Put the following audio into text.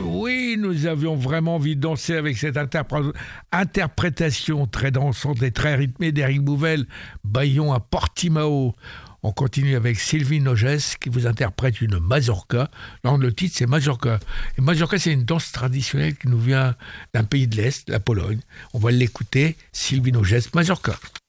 Oui, nous avions vraiment envie de danser avec cette interprétation très dansante et très rythmée d'Éric Bouvel, Baillon à Portimao. On continue avec Sylvie Nogès qui vous interprète une mazurka. Là, le titre, c'est Mazurka. Et Mazurka, c'est une danse traditionnelle qui nous vient d'un pays de l'Est, la Pologne. On va l'écouter, Sylvie Nogès, Mazurka.